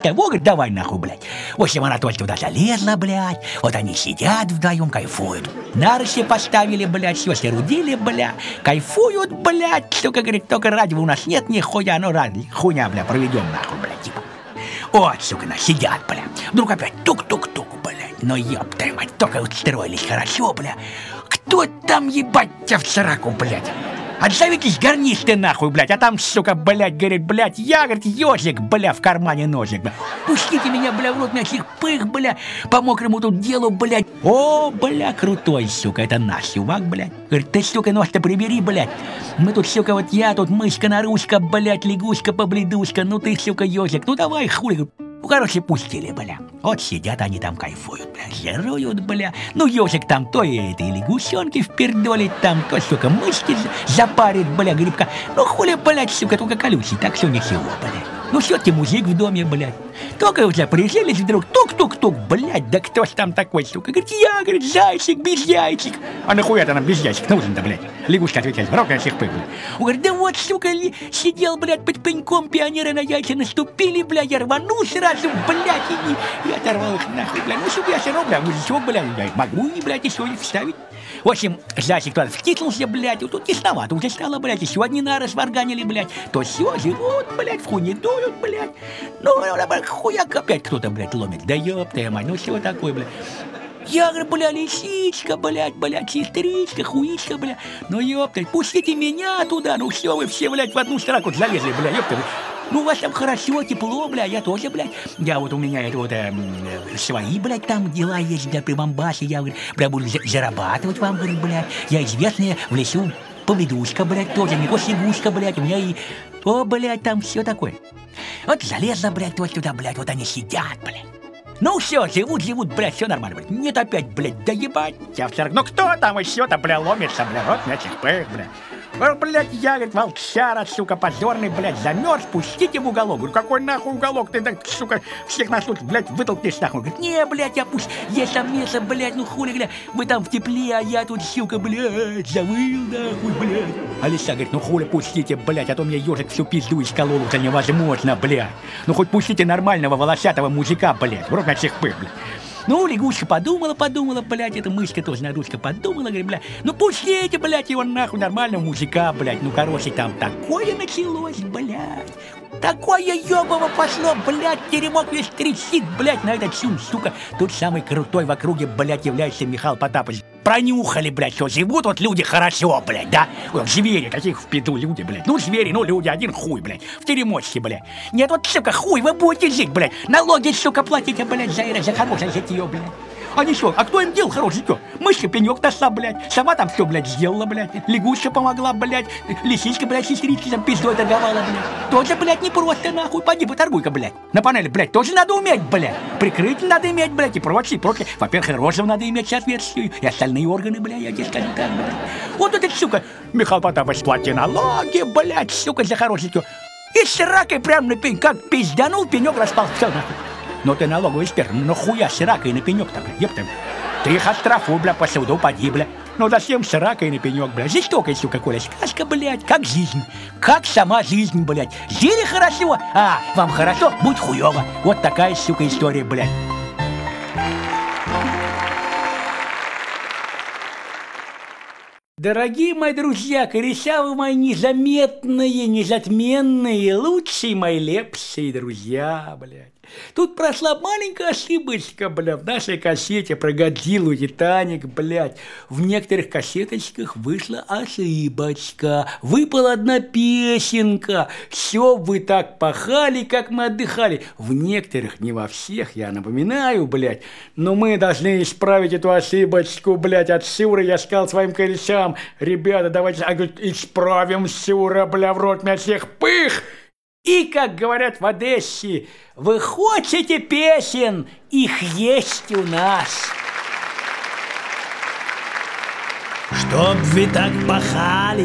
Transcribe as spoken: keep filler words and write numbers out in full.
Во, говорит, давай нахуй, блядь. В общем, она только туда залезла, блядь. Вот они сидят вдвоем, кайфуют. Нарыши поставили, блядь, все соорудили, блядь. Кайфуют, блядь. Сука, говорит, только радио у нас нет, нихуя, ну ради, хуйня, блядь, проведем нахуй, блядь, типа. Вот, сука, на, сидят, блядь. Вдруг опять тук-тук-тук, блядь. Ну, ёб твою мать, только устроились хорошо, блядь. Кто там, ебать, тебя в сраку, блядь? Отзовитесь, гарнисты, нахуй, блядь. А там, сука, блядь, говорит, блядь, я, говорит, ежик, бля, в кармане ножик, бля. Пустите меня, бля, в рот, на всех пых, бля, по мокрому тут делу, блядь. О, бля, крутой, сука, это наш чувак, блядь. Говорит, ты, сука, нос-то прибери, блядь. Мы тут, сука, вот я тут, мышка-нарушка, блядь, лягушка-побледушка. Ну ты, сука, ежик, ну давай, хули. Ну, короче, пустили, бля. Вот сидят они там, кайфуют, бля, жируют, бля. Ну, ежик там то и этой лягушонки впердолит там, то, сука, мышки запарит, бля, грибка. Ну, хули, блядь, сука, только колючий, так все ничего, блядь. Ну, все-таки мужик в доме, блядь. Только уже прижились вдруг, тук-тук-тук, блядь, да кто ж там такой, сука? Говорит, я, говорит, зайчик, без яйчик. А нахуя-то нам без яйчик нужен-то, блядь? Лягушка отвечает, рок на всех пых, блядь. Он говорит, да вот, сука, ли, сидел, блядь, под пеньком, пионеры на яйца наступили, блядь, я рванул сразу, блядь, и, и оторвал их нахуй, блядь. Ну, сука, я все равно, блядь, мужичок, блядь, блядь, могу и, блядь, еще и вставить. В общем, зайчик туда втиснулся, блядь, вот тут тесновато уже стало, блядь, еще одни нары сварганили, блядь. То все живут, блядь, в хуйне дуют, блядь. Ну, хуяк опять кто-то, блядь, ломит. Да ёб твою мать, ну все такое, блядь. Я говорю, бля, лисичка, блядь, блядь, сестричка, хуичка, блядь. Ну, ёпта, пустите меня туда, ну все, вы все, блядь, в одну строку залезли, бля, ёпта. Ну, у вас там хорошо, тепло, бля, я тоже, блядь. Я вот, у меня это вот, э, свои, блядь, там дела есть, бля, при Бамбасе. Я, говорю, бля, буду зарабатывать вам, говорю, блядь. Я известная в лесу поведушка, блядь, тоже, не косигушка, блядь, у меня и... О, блядь, там все такое. Вот залезла, блядь, вот туда, блядь, вот они сидят, блядь. Ну все, живут, живут, блядь, все нормально, блядь. Нет опять, блядь, да ебать, я в сорок. Ну кто там еще-то, бля, ломится, бля, вот на этих пых, бля. Блядь, я, говорит, волчара, сука, позорный, блядь, замерз, пустите в уголок. Говорю, какой нахуй уголок, ты, так, сука, всех нас тут, блядь, вытолкнешь нахуй. Говорит, не, блядь, я пусть, есть там место, блядь, ну хули, блядь, вы там в тепле, а я тут, сука, блядь, завыл, нахуй, блядь. Алиса говорит, ну хули, пустите, блядь, а то мне ежик всю пизду исколол, уже невозможно, блядь. Ну хоть пустите нормального волосатого мужика, блядь, вроде на всех пых, блядь. Ну, лягушка подумала, подумала, блядь, эта мышка тоже нарушка подумала, говорит, блядь, ну пустите, блядь, его нахуй нормального мужика, блядь, ну, короче, там такое началось, блядь, такое ёбово пошло, блядь, теремок весь трясит, блядь, на этот сюн, сука, тут самый крутой в округе, блядь, является Михаил Потапович. Пронюхали, блядь, что живут вот люди хорошо, блядь, да? Ой, звери, каких в пизду люди, блядь. Ну, звери, ну, люди, один хуй, блядь, в теремочке, блядь. Нет, вот, сука, хуй, вы будете жить, блядь. Налоги, сука, платите, блядь, за, за хорошее житье, блядь. А ничего, а кто им делал хорошее житье? Мышка пенек нашла, блядь, сама там все, блядь, сделала, блядь. Лягушка помогла, блядь, лисичка, блядь, сестрички там пиздой торговала, блядь. Тоже, блядь, не просто, нахуй, поди поторгуй-ка, блядь. На панели, блядь, тоже надо уметь, блядь. Прикрытие надо иметь, блядь, и прочее, прочее. Во-первых, рожу надо иметь соответствующую, и остальные органы, блядь, я тебе скажу так, блядь. Вот этот, сука, Михаил Потапович, плати налоги, блядь, сука, за хорошее житье. И с ракой прям на пень, как пизданул, пенек распал, все, нахуй. Но ты налоговый эксперт, ну хуя с ракой на пенек-то, бля, еб ты. Ты их оштрафуй, бля, по суду поди, бля. Ну зачем с ракой на пенек, бля? Жестокая, сука, Коля, сказка, блядь, как жизнь. Как сама жизнь, блядь. Жили хорошо, а вам хорошо, будь хуёво. Вот такая, сука, история, блядь. Дорогие мои друзья, кореша вы мои незаметные, незатменные, лучшие мои лепсие друзья, блядь. Тут прошла маленькая ошибочка, бля, в нашей кассете про Годзиллу и Титаник, блядь. В некоторых кассеточках вышла ошибочка. Выпала одна песенка. Все вы так пахали, как мы отдыхали. В некоторых, не во всех, я напоминаю, блядь. Но мы должны исправить эту ошибочку, блядь. От Сюра я сказал своим корешам: ребята, давайте исправим Сюра, бля, в рот мне всех пых. И, как говорят в Одессе, вы хотите песен, их есть у нас. Чтоб вы так пахали,